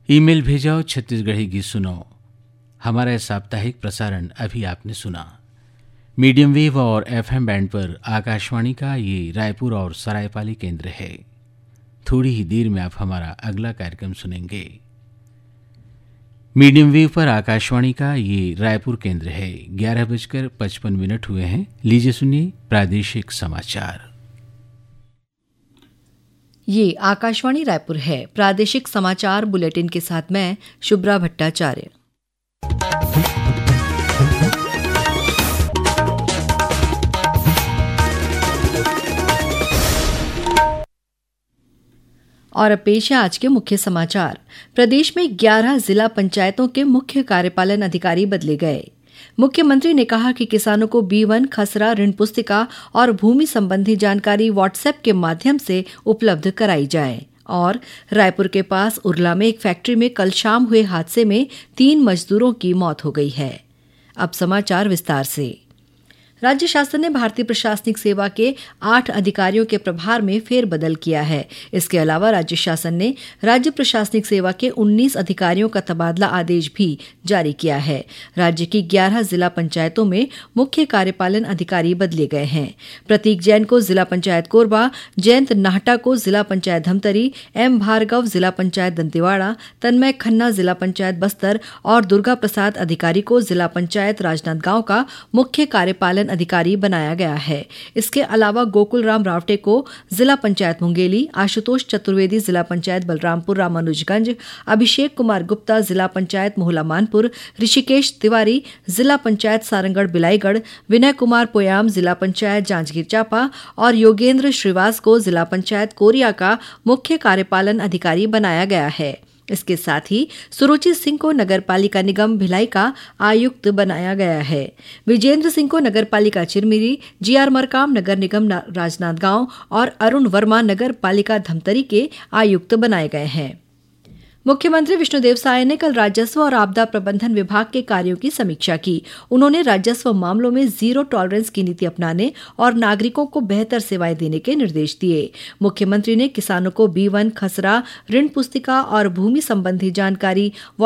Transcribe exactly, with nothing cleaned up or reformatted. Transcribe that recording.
Email भेजाओ Chhattisgarhi गीत सुनाओ। हमारा साप्ताहिक प्रसारण अभी आपने सुना। मीडियम वेव और एफएम बैंड पर आकाशवाणी का ये रायपुर और सरायपाली केंद्र है। थोड़ी ही देर में आप हमारा अगला कार्यक्रम सुनेंगे। मीडियम वेव पर आकाशवाणी का ये रायपुर केंद्र है। ग्यारह बजकर पचपन मिनट हुए हैं। लीजिए सुनिए प्रादेशिक समाचार। ये आकाशवाणी रायपुर है। प्रादेशिक समाचार बुलेटिन के साथ मैं शुभ्रा भट्टाचार्य। और अब पेश है आज के मुख्य समाचार। प्रदेश में ग्यारह जिला पंचायतों के मुख्य कार्यपालन अधिकारी बदले गए। मुख्यमंत्री ने कहा कि किसानों को बी वन, खसरा, ऋण पुस्तिका और भूमि संबंधी जानकारी व्हाट्सएप के माध्यम से उपलब्ध कराई जाए। और रायपुर के पास उरला में एक फैक्ट्री में कल शाम हुए हादसे में तीन मजदूरों की मौत हो गई है। अब समाचार विस्तार से। राज्य शासन ने भारतीय प्रशासनिक सेवा के आठ अधिकारियों के प्रभार में फेरबदल किया है। इसके अलावा राज्य शासन ने राज्य प्रशासनिक सेवा के उन्नीस अधिकारियों का तबादला आदेश भी जारी किया है। राज्य की ग्यारह जिला पंचायतों में मुख्य कार्यपालन अधिकारी बदले गए हैं। प्रतीक जैन को जिला पंचायत कोरबा, जयंत नाहटा को जिला पंचायत धमतरी, एम भार्गव जिला पंचायत दंतेवाड़ा, तन्मय खन्ना जिला पंचायत बस्तर और दुर्गा प्रसाद अधिकारी को जिला पंचायत राजनांदगांव का मुख्य कार्यपालन अधिकारी बनाया गया है। इसके अलावा गोकुल राम रावटे को जिला पंचायत मुंगेली, आशुतोष चतुर्वेदी जिला पंचायत बलरामपुर रामानुजगंज, अभिषेक कुमार गुप्ता जिला पंचायत मोहला मानपुर, ऋषिकेश तिवारी जिला पंचायत सारंगढ़ बिलाईगढ़, विनय कुमार पोयाम जिला पंचायत जांजगीर चांपा और योगेंद्र श्रीवास को जिला पंचायत कोरिया का मुख्य कार्यपालन अधिकारी बनाया गया है। इसके साथ ही सुरुचि सिंह को नगरपालिका निगम भिलाई का आयुक्त बनाया गया है। विजेंद्र सिंह को नगरपालिका चिरमिरी, जीआर मरकाम नगर निगम राजनांदगांव और अरुण वर्मा नगर पालिका धमतरी के आयुक्त बनाए गए हैं। मुख्यमंत्री विष्णुदेव साय ने कल राजस्व और आपदा प्रबंधन विभाग के कार्यों की समीक्षा की। उन्होंने राजस्व मामलों में जीरो टॉलरेंस की नीति अपनाने और नागरिकों को बेहतर सेवाएं देने के निर्देश दिए। मुख्यमंत्री ने किसानों को बी वन, खसरा, ऋण पुस्तिका और भूमि संबंधी जानकारी